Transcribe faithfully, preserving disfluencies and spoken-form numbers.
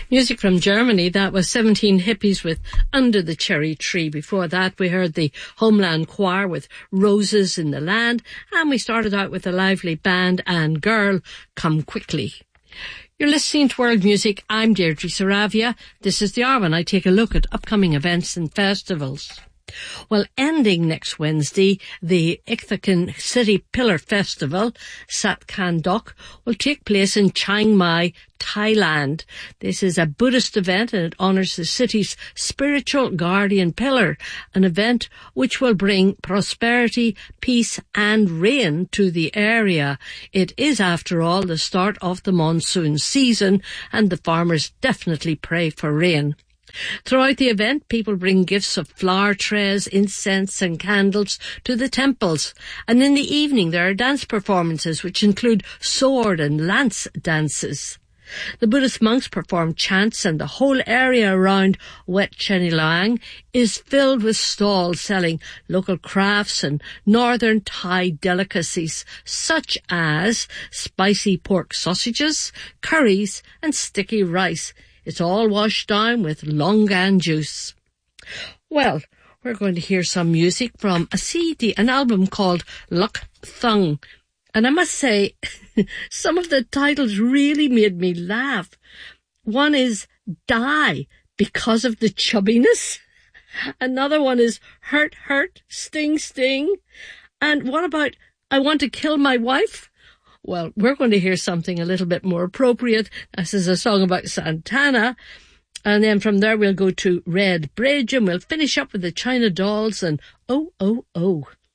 Music from Germany, that was seventeen Hippies with Under the Cherry Tree. Before that, we heard the Homeland Choir with Roses in the Land, and we started out with a lively band and Girl, Come Quickly. You're listening to World Music. I'm Deirdre Saravia. This is the hour when I take a look at upcoming events and festivals. Well, ending next Wednesday, the Ikthakan City Pillar Festival, Satkandok, will take place in Chiang Mai, Thailand. This is a Buddhist event and it honours the city's spiritual guardian pillar, an event which will bring prosperity, peace and rain to the area. It is, after all, the start of the monsoon season and the farmers definitely pray for rain. Throughout the event, people bring gifts of flower trays, incense and candles to the temples. And in the evening, there are dance performances which include sword and lance dances. The Buddhist monks perform chants and the whole area around Wat Chenilang is filled with stalls selling local crafts and northern Thai delicacies such as spicy pork sausages, curries and sticky rice. It's all washed down with longan juice. Well, we're going to hear some music from a C D, an album called Luk Thung. And I must say, some of the titles really made me laugh. One is Die Because of the Chubbiness. Another one is Hurt, Hurt, Sting, Sting. And what about I Want to Kill My Wife? Well, we're going to hear something a little bit more appropriate. This is a song about Santana. And then from there we'll go to Red Bridge and we'll finish up with the China Dolls and Oh, Oh, Oh.